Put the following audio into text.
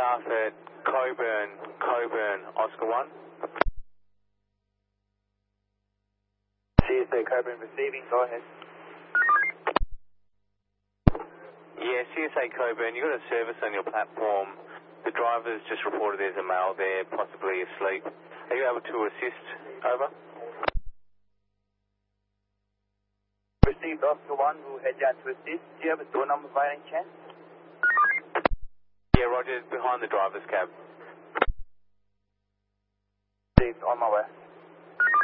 Garth at Coburn, Oscar 1. CSA Coburn receiving, go ahead. Yeah, CSA Coburn, you've got a service on your platform. The driver's just reported there's a male there, possibly asleep. Are you able to assist? Over. Received Oscar 1, we'll head down to assist. Do you have a door number by any chance? Yeah, Roger, behind the driver's cab. Received, on my way.